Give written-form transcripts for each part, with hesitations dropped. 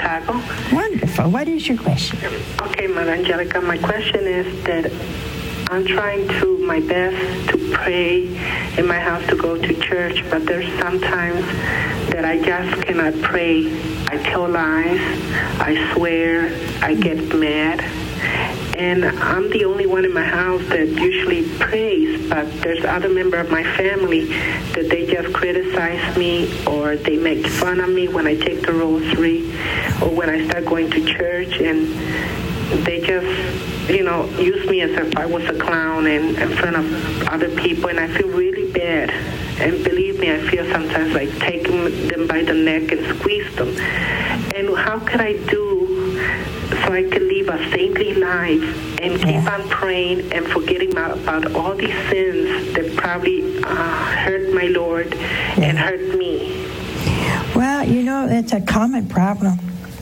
Chicago. Wonderful. What is your question? Okay, Mother Angelica, my question is that I'm trying my best to pray in my house, to go to church, but there's sometimes that I just cannot pray. I tell lies, I swear, I get mad. And I'm the only one in my house that usually prays, but there's other member of my family that they just criticize me, or they make fun of me when I take the rosary or when I start going to church, and they just, use me as if I was a clown in front of other people, and I feel really bad. And believe me, I feel sometimes like taking them by the neck and squeeze them. And how could I do so I can live a saintly life and keep on praying and forgetting about all these sins that probably hurt my Lord and hurt me? Well, it's a common problem.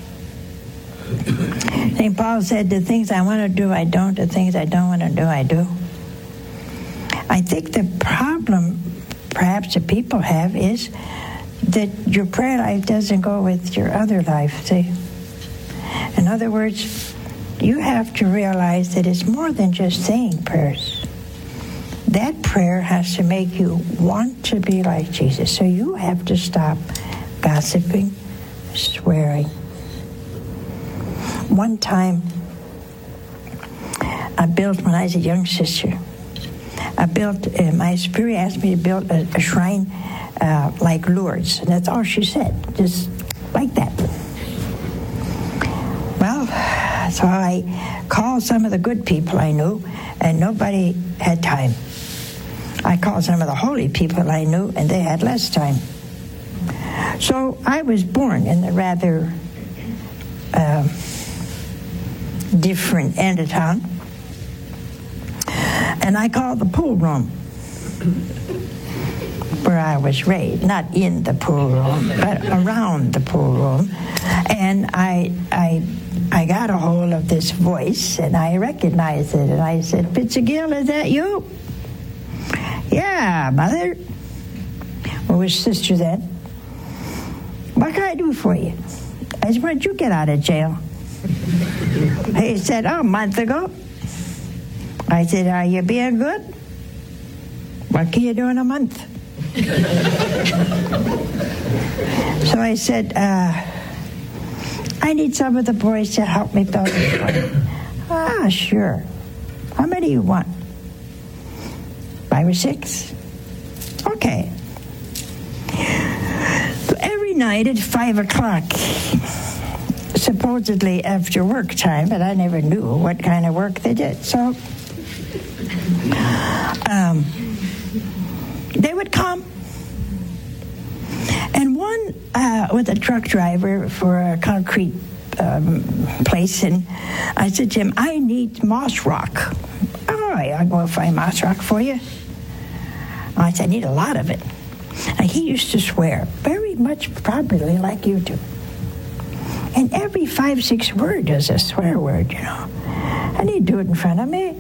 St. Paul said, the things I want to do, I don't. The things I don't want to do, I do. I think the problem perhaps that people have is that your prayer life doesn't go with your other life, see? In other words, you have to realize that it's more than just saying prayers. That prayer has to make you want to be like Jesus. So you have to stop gossiping, swearing. One time, when I was a young sister, my spirit asked me to build a shrine like Lourdes. And that's all she said, just like that. Well, so I called some of the good people I knew, and nobody had time. I called some of the holy people I knew, and they had less time. So I was born in the rather different end of town, and I called the pool room where I was raised, not in the pool room, but around the pool room. And I got a hold of this voice, and I recognized it, and I said, "Fitzgill, is that you?" "Yeah, Mother." Well, was sister then. "What can I do for you?" I said, "When did you get out of jail?" He said, "Oh, a month ago." I said, "Are you being good? What can you do in a month?" So I said, "I need some of the boys to help me build a shrine." "Ah, sure. How many you want?" 5 or 6? "Okay." So every night at 5 o'clock, supposedly after work time, but I never knew what kind of work they did. So they would come. And one was a truck driver for a concrete place, and I said to him, "I need moss rock." "Oh, I'll go find moss rock for you." I said, "I need a lot of it." And he used to swear, very much probably like you do. And every 5, 6 words is a swear word, And he'd do it in front of me.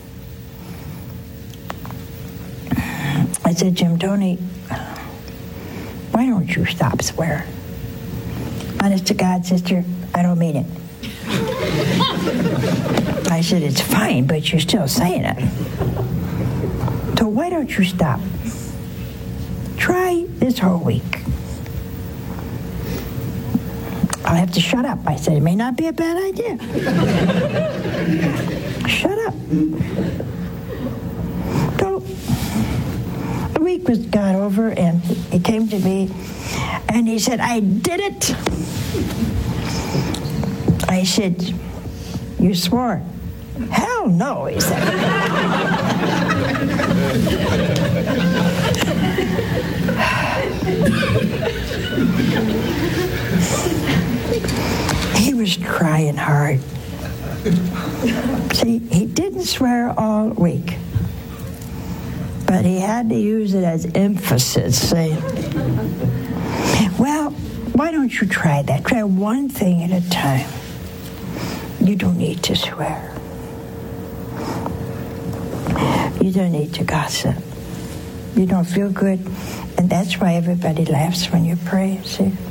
I said, "Jim, Tony, why don't you stop swearing?" "Honest to God, sister, I don't mean it." I said, "It's fine, but you're still saying it. So why don't you stop? Try this whole week." "I'll have to shut up." I said, "It may not be a bad idea." Shut up. So the week got over, and he came to me, and he said, "I did it." I said, "You swore." "Hell no," he said. He was trying hard. See, he didn't swear all week, but he had to use it as emphasis. See? Well, why don't you try that? Try one thing at a time. You don't need to swear. You don't need to gossip. You don't feel good, and that's why everybody laughs when you pray, see?